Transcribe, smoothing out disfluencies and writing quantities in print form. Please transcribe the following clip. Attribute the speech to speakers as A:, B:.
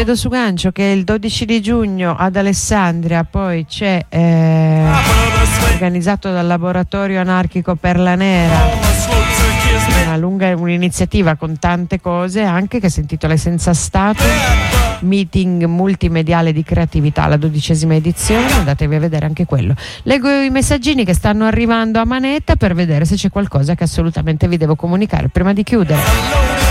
A: vedo su Gancio che il 12 di giugno ad Alessandria poi c'è organizzato dal Laboratorio Anarchico Perla Nera un'iniziativa con tante cose anche, che si intitola Senza Stato, meeting multimediale di creatività, la 12ª edizione. Andatevi a vedere anche quello. Leggo i messaggini che stanno arrivando a manetta per vedere se c'è qualcosa che assolutamente vi devo comunicare prima di chiudere.